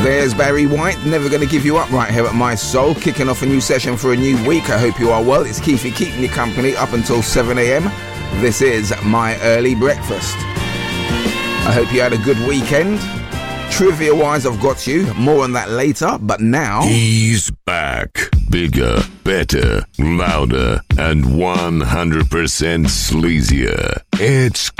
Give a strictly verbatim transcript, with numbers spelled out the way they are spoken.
There's Barry White, Never Gonna Give You Up, right here at My Soul, kicking off a new session for a new week. I hope you are well. It's Keefy keeping you company up until seven a.m. This is My Early Breakfast. I hope you had a good weekend. Trivia-wise, I've got you. More on that later, but now... He's back. Bigger, better, louder, and one hundred percent sleazier. It's